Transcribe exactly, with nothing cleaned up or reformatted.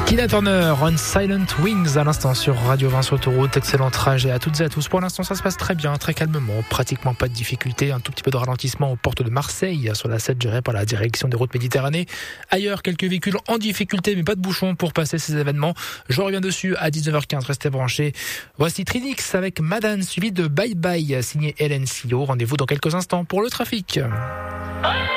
Tina Turner, On Silent Wings à l'instant sur Radio vingt sur Autoroute. Excellent trajet à toutes et à tous. Pour l'instant, ça se passe très bien, très calmement. Pratiquement pas de difficultés. Un tout petit peu de ralentissement aux portes de Marseille sur la sept gérée par la direction des routes Méditerranée. Ailleurs, quelques véhicules en difficulté, mais pas de bouchons pour passer ces événements. Je reviens dessus à dix-neuf heures quinze. Restez branchés. Voici Trinix avec Madame suivi de Bye Bye signé Hélène Sio. Rendez-vous dans quelques instants pour le trafic.